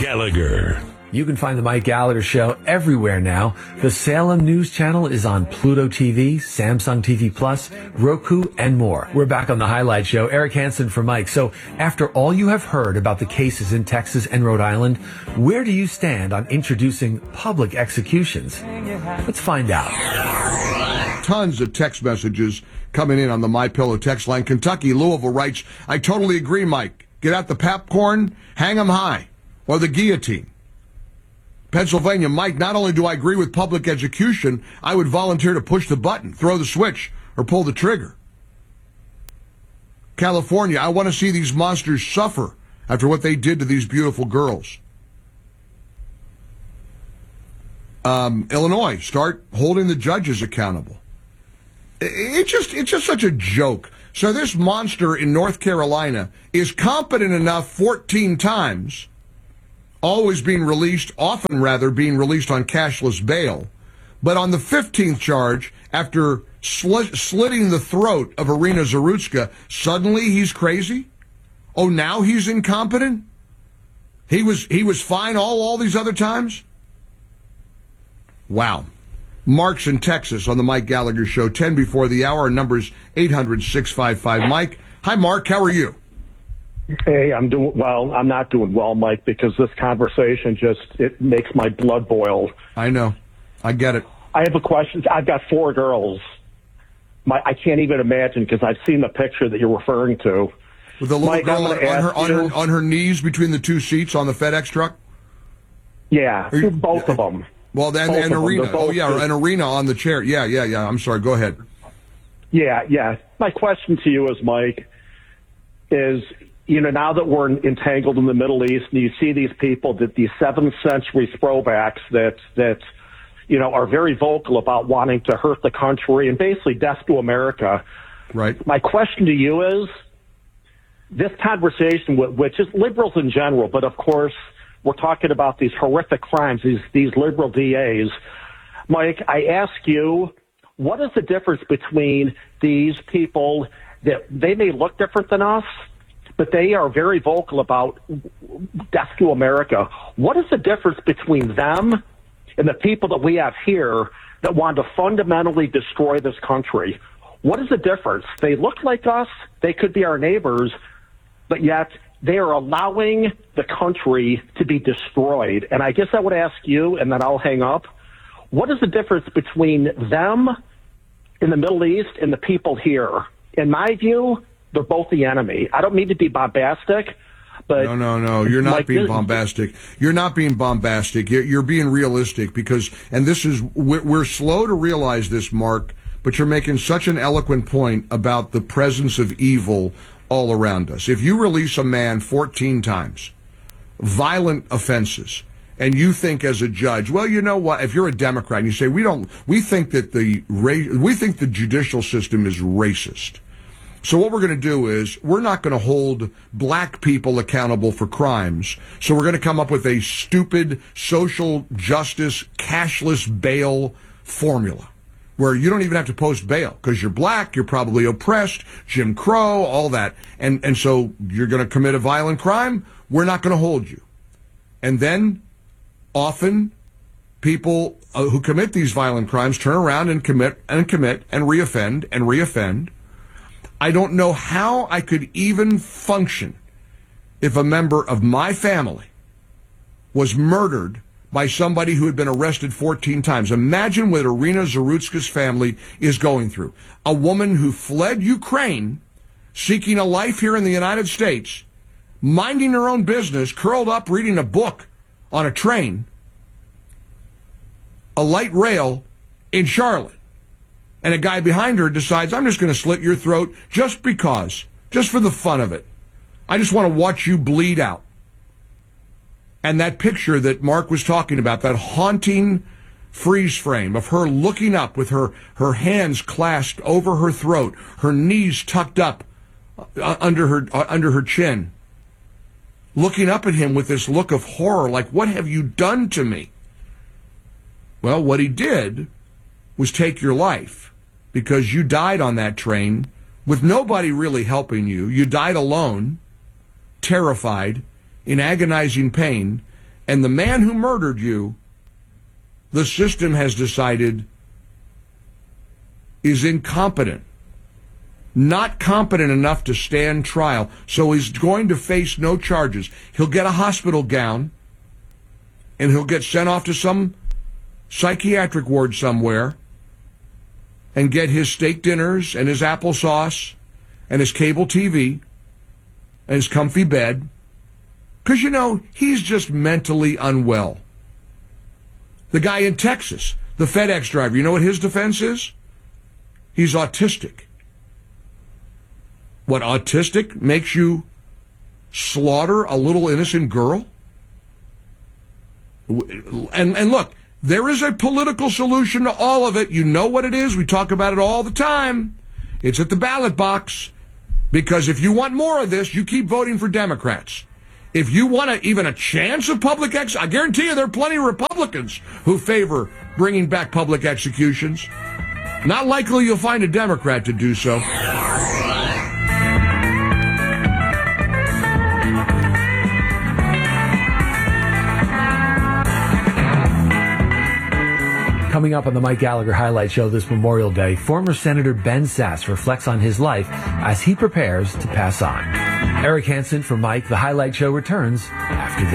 Gallagher. You can find the Mike Gallagher Show everywhere now. The Salem News Channel is on Pluto TV, Samsung TV Plus, Roku, and more. We're back on the Highlight Show. Eric Hansen for Mike. So after all you have heard about the cases in Texas and Rhode Island, where do you stand on introducing public executions? Let's find out. Tons of text messages coming in on the MyPillow text line. Kentucky, Louisville writes, I totally agree, Mike. Get out the popcorn, hang 'em high, or the guillotine. Pennsylvania, Mike, not only do I agree with public execution, I would volunteer to push the button, throw the switch, or pull the trigger. California, I want to see these monsters suffer after what they did to these beautiful girls. Illinois, start holding the judges accountable. It's just such a joke. So this monster in North Carolina is competent enough 14 times, always being released, often rather being released on cashless bail. But on the 15th charge, after slitting the throat of Irina Zarutska, suddenly he's crazy? Oh, now he's incompetent? He was fine all these other times? Wow. Mark's in Texas on the Mike Gallagher Show, 10 before the hour. Our number's 800-655-Mike. Hi, Mark. How are you? Hey, I'm doing well. I'm not doing well, Mike, because this conversation it makes my blood boil. I know. I get it. I have a question. I've got 4 girls. I can't even imagine, because I've seen the picture that you're referring to. With the little Mike, girl on her knees between the 2 seats on the FedEx truck? Yeah, both of them. Well, then, and Irina. Oh, yeah, and Irina on the chair. Yeah. I'm sorry. Go ahead. Yeah. My question to you is, Mike, is, now that we're entangled in the Middle East and you see these people, these 7th century throwbacks that are very vocal about wanting to hurt the country and basically death to America. Right. My question to you is, this conversation, which is liberals in general, but of course, we're talking about these horrific crimes, these liberal DAs. Mike, I ask you, what is the difference between these people that they may look different than us, but they are very vocal about death to America? What is the difference between them and the people that we have here that want to fundamentally destroy this country? What is the difference? They look like us. They could be our neighbors, but yet they are allowing the country to be destroyed. And I guess I would ask you, and then I'll hang up, what is the difference between them in the Middle East and the people here? In my view, they're both the enemy. I don't mean to be bombastic, but... No. You're not being bombastic. You're not being bombastic. You're being realistic because, and this is, we're slow to realize this, Mark, but you're making such an eloquent point about the presence of evil all around us. If you release a man 14 times, violent offenses, and you think as a judge, well, you know what? If you're a Democrat and you say we think the judicial system is racist. So what we're going to do is we're not going to hold black people accountable for crimes. So we're going to come up with a stupid social justice cashless bail formula, where you don't even have to post bail because you're black, you're probably oppressed, Jim Crow, all that. And so you're going to commit a violent crime, we're not going to hold you. And then often people who commit these violent crimes turn around and commit and reoffend. I don't know how I could even function if a member of my family was murdered by somebody who had been arrested 14 times. Imagine what Irina Zarutska's family is going through. A woman who fled Ukraine, seeking a life here in the United States, minding her own business, curled up reading a book on a train, a light rail in Charlotte. And a guy behind her decides, I'm just going to slit your throat just because, just for the fun of it. I just want to watch you bleed out. And that picture that Mark was talking about, that haunting freeze frame of her looking up with her hands clasped over her throat, her knees tucked up under her chin, looking up at him with this look of horror, like, what have you done to me? Well, what he did was take your life, because you died on that train with nobody really helping you. You died alone, terrified, in agonizing pain, And the man who murdered you, the system has decided is incompetent, not competent enough to stand trial, so he's going to face no charges. He'll get a hospital gown, and he'll get sent off to some psychiatric ward somewhere and get his steak dinners and his applesauce and his cable TV and his comfy bed, because, he's just mentally unwell. The guy in Texas, the FedEx driver, you know what his defense is? He's autistic. What, autistic makes you slaughter a little innocent girl? And look, there is a political solution to all of it. You know what it is. We talk about it all the time. It's at the ballot box. Because if you want more of this, you keep voting for Democrats. If you want even a chance of public I guarantee you there are plenty of Republicans who favor bringing back public executions. Not likely you'll find a Democrat to do so. Coming up on the Mike Gallagher Highlight Show this Memorial Day, former Senator Ben Sasse reflects on his life as he prepares to pass on. Eric Hansen for Mike. The Highlight Show returns after this.